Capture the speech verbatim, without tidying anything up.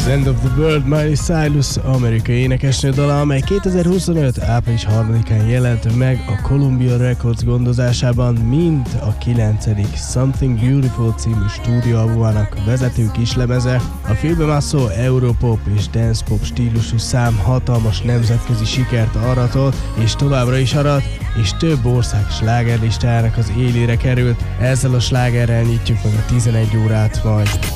End of the World, Miley Cyrus, amerikai énekesnő dala, amely kétezer-huszonöt. április harmadikán jelent meg a Columbia Records gondozásában, mint a kilencedik Something Beautiful című stúdióalbumának vezető kislemeze. A filmben már szó Europop és Dance Pop stílusú szám hatalmas nemzetközi sikert aratott, és továbbra is arat, és több ország slágerlistájának az élére került. Ezzel a slágerrel nyitjuk meg a tizenegy órát majd.